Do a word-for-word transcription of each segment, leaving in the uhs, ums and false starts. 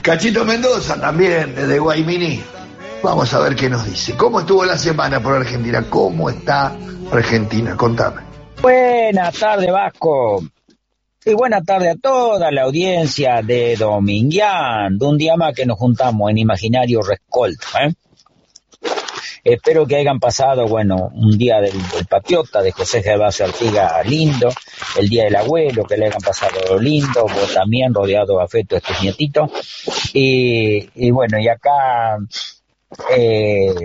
Cachito Mendoza también, desde Guaymini. Vamos a ver qué nos dice. ¿Cómo estuvo la semana por Argentina? ¿Cómo está Argentina? Contame. Buenas tardes, Vasco. Y buenas tardes a toda la audiencia de Domingueando. Un día más que nos juntamos en Imaginario Rescolto, ¿eh? Espero que hayan pasado, bueno, un día del, del patriota de José Gervasio Artigas lindo, el día del abuelo, que le hayan pasado lindo, vos también rodeado de afecto a estos nietitos. Y, y bueno, y acá, eh,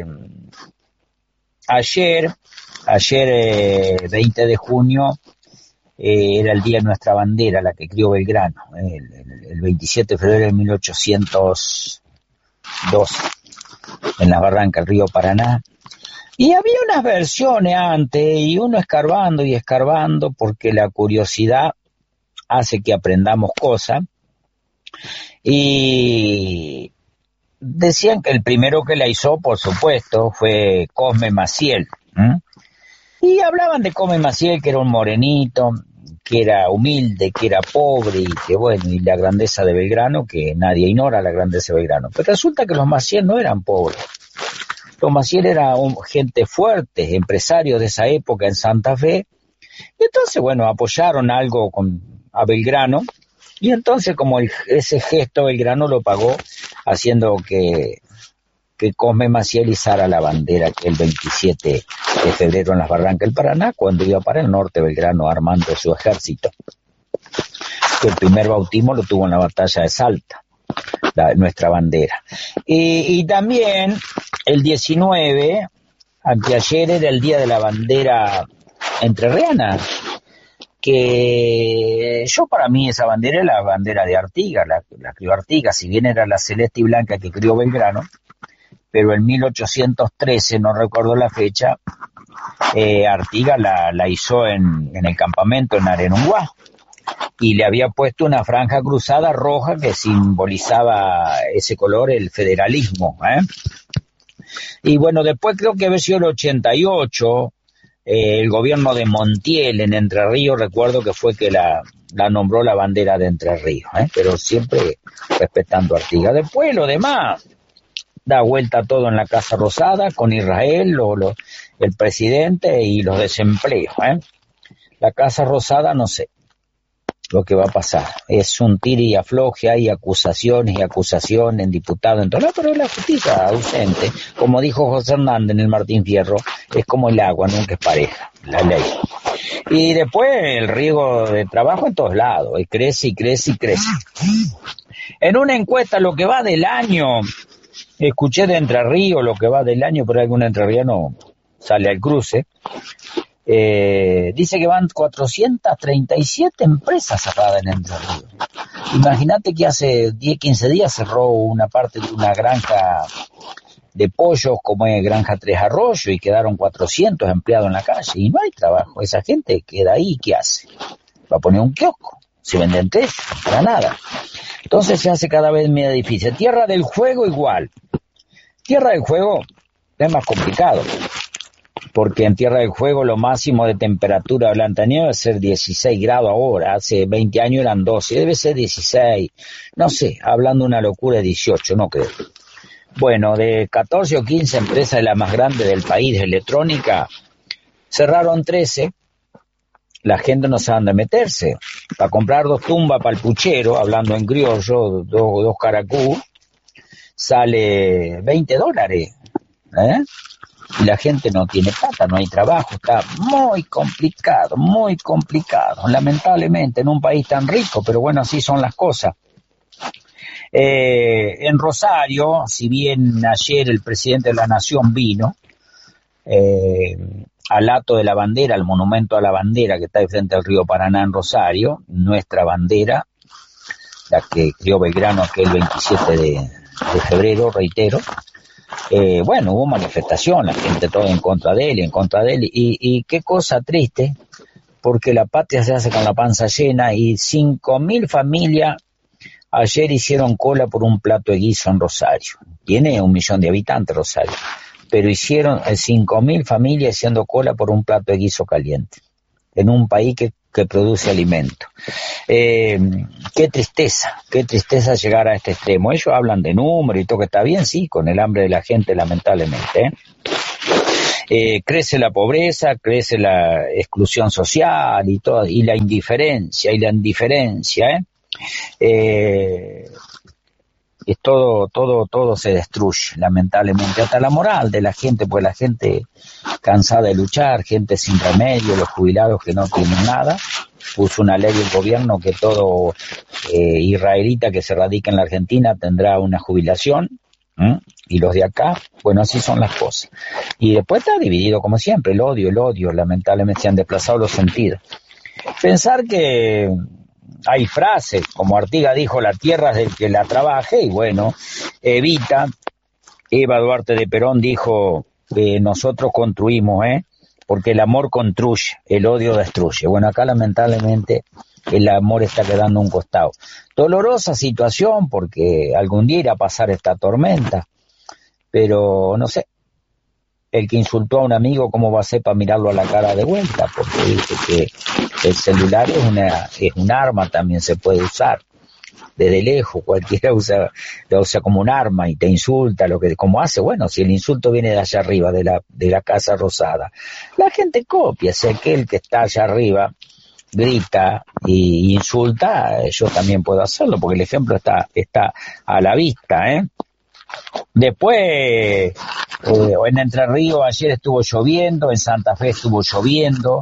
ayer, ayer eh, veinte de junio, eh, era el día de nuestra bandera, la que crió Belgrano, eh, el, el, el veintisiete de febrero de mil ochocientos doce. En la barranca, el río Paraná. Y había unas versiones antes, y uno escarbando y escarbando, porque la curiosidad hace que aprendamos cosas. Y decían que el primero que la hizo, por supuesto, fue Cosme Maciel. ¿Mm? Y hablaban de Cosme Maciel, que era un morenito, que era humilde, que era pobre, y que bueno, y la grandeza de Belgrano, que nadie ignora la grandeza de Belgrano. Pero resulta que los Maciel no eran pobres. Los Maciel eran un, gente fuerte, empresarios de esa época en Santa Fe, y entonces, bueno, apoyaron algo con, a Belgrano, y entonces como el, ese gesto Belgrano lo pagó haciendo que, que Cosme Maciel izara la bandera que el veintisiete de febrero en las barrancas del Paraná, cuando iba para el norte Belgrano armando su ejército. El primer bautismo lo tuvo en la batalla de Salta, la, nuestra bandera. Y, y también el diecinueve, anteayer, era el día de la bandera entrerriana, que yo para mí esa bandera es la bandera de Artigas, la, la crió Artigas, si bien era la celeste y blanca que crió Belgrano, pero en mil ochocientos trece, no recuerdo la fecha, eh, Artigas la, la hizo en, en el campamento en Arenunguá, y le había puesto una franja cruzada roja que simbolizaba ese color, el federalismo, ¿eh? Y bueno, después creo que había sido el ochenta y ocho, eh, el gobierno de Montiel en Entre Ríos, recuerdo que fue que la, la nombró la bandera de Entre Ríos, ¿eh? Pero siempre respetando a Artigas. Después lo demás da vuelta todo en la Casa Rosada con Israel, lo, lo, el presidente y los desempleos, ¿eh? La Casa Rosada no sé lo que va a pasar, es un tire y afloje, hay acusaciones y acusaciones en diputados, en todo lado, pero la justicia ausente, como dijo José Hernández en el Martín Fierro, es como el agua, nunca es pareja, la ley. Y después el riego de trabajo en todos lados, y crece y crece y crece. En una encuesta, lo que va del año, escuché de Entre Ríos, lo que va del año, pero algún entrerriano sale al cruce, Eh, dice que van cuatrocientas treinta y siete empresas cerradas en Entre Ríos. Imagínate que hace diez, quince días cerró una parte de una granja de pollos como es Granja Tres Arroyos y quedaron cuatrocientos empleados en la calle y no hay trabajo. Esa gente queda ahí, ¿qué hace? Va a poner un kiosco, se venden tres, para nada. Entonces se hace cada vez más difícil. Tierra del Fuego igual. Tierra del Fuego es más complicado, porque en Tierra del Fuego lo máximo de temperatura durante el año debe ser dieciséis grados ahora, hace veinte años eran doce, debe ser dieciséis, no sé, hablando una locura de dieciocho, no creo. Bueno, de catorce o quince empresas de las más grandes del país de electrónica, cerraron trece, la gente no sabe dónde meterse, para comprar dos tumbas para el puchero, hablando en criollo, dos, dos caracú, sale veinte dólares, ¿eh? Y la gente no tiene plata, no hay trabajo, está muy complicado, muy complicado, lamentablemente en un país tan rico, pero bueno, así son las cosas. Eh, en Rosario, si bien ayer el presidente de la Nación vino eh, al Hato de la Bandera, al monumento a la bandera que está frente al río Paraná en Rosario, nuestra bandera, la que crió Belgrano aquel veintisiete de febrero, reitero, Eh, bueno, hubo manifestación, la gente toda en contra de él, en contra de él, y, y qué cosa triste, porque la patria se hace con la panza llena, y cinco mil familias ayer hicieron cola por un plato de guiso en Rosario. Tiene un millón de habitantes Rosario, pero hicieron cinco mil familias haciendo cola por un plato de guiso caliente, en un país que que produce alimento. Eh, qué tristeza, qué tristeza llegar a este extremo. Ellos hablan de número y todo que está bien, sí, con el hambre de la gente lamentablemente, ¿eh? Eh, crece la pobreza, crece la exclusión social y todo, y la indiferencia, y la indiferencia, ¿eh? Eh, es todo, todo, todo se destruye, lamentablemente, hasta la moral de la gente, pues la gente cansada de luchar, gente sin remedio, los jubilados que no tienen nada. Puso una ley el gobierno que todo eh, israelita que se radica en la Argentina tendrá una jubilación, ¿eh? Y los de acá, bueno, así son las cosas. Y después está dividido como siempre, el odio, el odio, lamentablemente se han desplazado los sentidos. Pensar que hay frases, como Artigas dijo, la tierra es del que la trabaje, y bueno, Evita, Eva Duarte de Perón dijo, eh, nosotros construimos, ¿eh? Porque el amor construye, el odio destruye. Bueno, acá lamentablemente el amor está quedando a un costado. Dolorosa situación, porque algún día irá a pasar esta tormenta, pero no sé, el que insultó a un amigo, ¿cómo va a ser para mirarlo a la cara de vuelta? Porque dice que el celular es una es un arma, también se puede usar desde lejos, cualquiera usa lo usa como un arma y te insulta, lo que como hace, bueno, si el insulto viene de allá arriba, de la de la Casa Rosada, la gente copia, si aquel que está allá arriba grita y insulta, yo también puedo hacerlo, porque el ejemplo está está a la vista, ¿eh? Después, eh, en Entre Ríos ayer estuvo lloviendo, en Santa Fe estuvo lloviendo,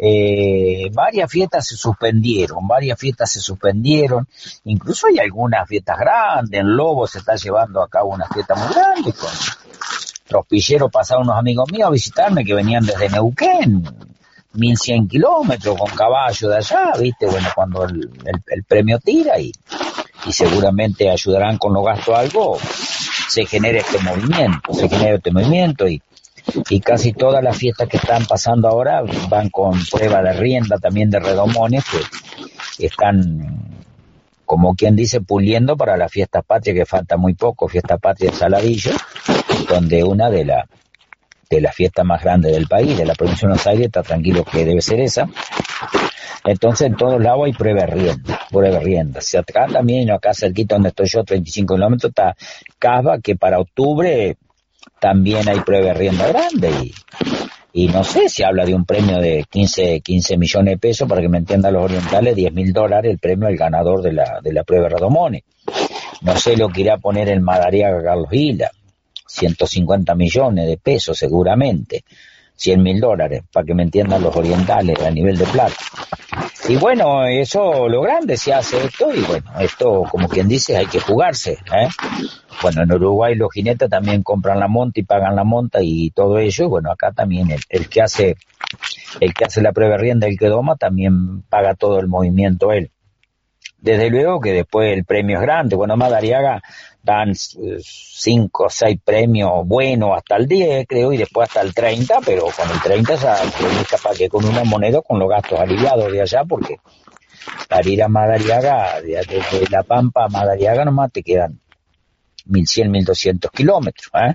eh, varias fiestas se suspendieron, varias fiestas se suspendieron, incluso hay algunas fiestas grandes, en Lobo se está llevando a cabo una fiesta muy grande, con Tropillero pasaron unos amigos míos a visitarme que venían desde Neuquén, mil cien kilómetros con caballo de allá, viste, bueno, cuando el, el, el premio tira y, y seguramente ayudarán con los gastos algo, se genera este movimiento, se genera este movimiento y, y casi todas las fiestas que están pasando ahora van con prueba de rienda también de redomones que están, como quien dice, puliendo para la fiesta patria, que falta muy poco, fiesta patria de Saladillo, donde una de las de la fiesta más grande del país, de la provincia de Buenos Aires, está tranquilo que debe ser esa. Entonces en todos lados hay prueba de rienda, prueba de rienda. Si acá también, acá cerquita donde estoy yo, treinta y cinco kilómetros, está Casba, que para octubre también hay prueba de rienda grande y, y no sé si habla de un premio de quince, quince millones de pesos, para que me entiendan los orientales, diez mil dólares el premio al ganador de la, de la prueba de Redomone. No sé lo que irá a poner el Madariaga Carlos Gila, ciento cincuenta millones de pesos seguramente, cien mil dólares, para que me entiendan los orientales a nivel de plata. Y bueno, eso lo grande se hace esto, y bueno, esto como quien dice hay que jugarse, ¿eh? Bueno, en Uruguay los jinetes también compran la monta y pagan la monta y todo ello, y bueno, acá también el, el que hace el que hace la prueba de rienda, el que doma, también paga todo el movimiento él. Desde luego que después el premio es grande. Bueno, Madariaga dan cinco o seis premios buenos hasta el diez, creo, y después hasta el treinta, pero con el treinta ya es capaz que con una moneda, con los gastos aliviados de allá, porque para ir a Madariaga, desde La Pampa a Madariaga nomás te quedan mil cien, mil doscientos kilómetros, ¿eh?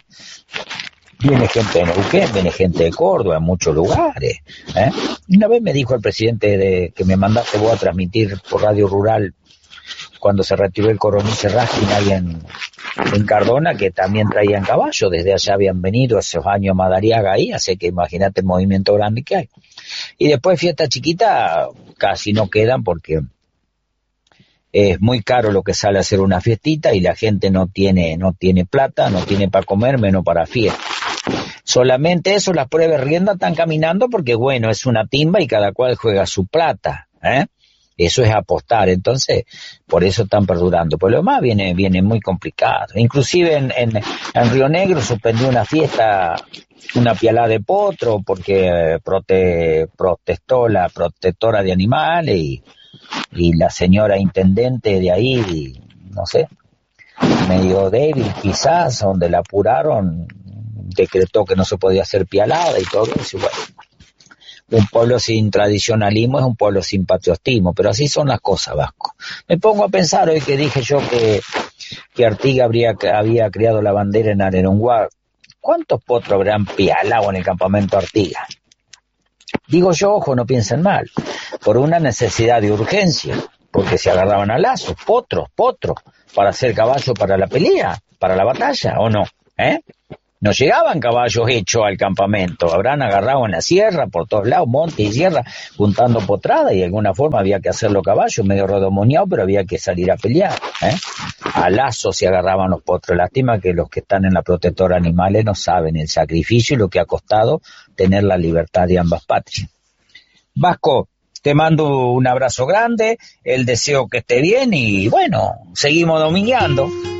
Viene gente de Neuquén, viene gente de Córdoba, en muchos lugares, ¿eh? Y una vez me dijo el presidente de, que me mandaste vos a transmitir por Radio Rural cuando se retiró el coronel Serraskin ahí en, en Cardona, que también traían caballos, desde allá habían venido esos años Madariaga ahí, así que imagínate el movimiento grande que hay. Y después fiesta chiquita casi no quedan porque es muy caro lo que sale a hacer una fiestita y la gente no tiene no tiene plata, no tiene para comer, menos para fiesta. Solamente eso, las pruebas de rienda están caminando porque, bueno, es una timba y cada cual juega su plata, ¿eh? Eso es apostar, entonces, por eso están perdurando. Por lo demás viene viene muy complicado. Inclusive en, en, en Río Negro suspendió una fiesta, una pialá de potro, porque prote, protestó la protectora de animales y, y la señora intendente de ahí, no sé, medio débil quizás, donde la apuraron, decretó que no se podía hacer pialada y todo eso, y bueno, un pueblo sin tradicionalismo es un pueblo sin patriotismo, pero así son las cosas, Vasco. Me pongo a pensar hoy que dije yo que, que Artigas habría, había creado la bandera en Areronguá. ¿Cuántos potros habrán pialado en el campamento Artigas? Digo yo, ojo, no piensen mal. por una necesidad de urgencia, porque se agarraban a lazos, potros, potros, para hacer caballo para la pelea, para la batalla, ¿o no? ¿Eh? No llegaban caballos hechos al campamento, habrán agarrado en la sierra, por todos lados, monte y sierra, juntando potrada, y de alguna forma había que hacerlo caballo, medio redomoneado, pero había que salir a pelear, ¿eh? A lazos se agarraban los potros. Lástima que los que están en la protectora animales no saben el sacrificio y lo que ha costado tener la libertad de ambas patrias. Vasco, te mando un abrazo grande, el deseo que esté bien y bueno, seguimos dominando.